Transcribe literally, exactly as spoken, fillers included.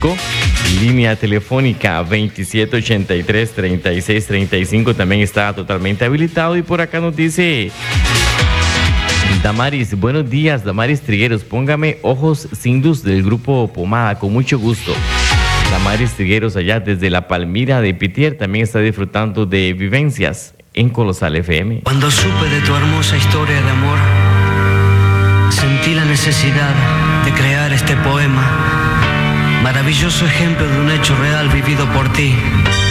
Línea telefónica veintisiete ochenta y tres, treinta y seis treinta y cinco también está totalmente habilitado. Y por acá nos dice Damaris, buenos días, Damaris Trigueros, póngame Ojos sin Luz del grupo Pomada, con mucho gusto. Damaris Trigueros allá desde la Palmira de Pitier también está disfrutando de Vivencias en Colosal F M. Cuando supe de tu hermosa historia de amor, sentí la necesidad de crear este poema, maravilloso ejemplo de un hecho real vivido por ti.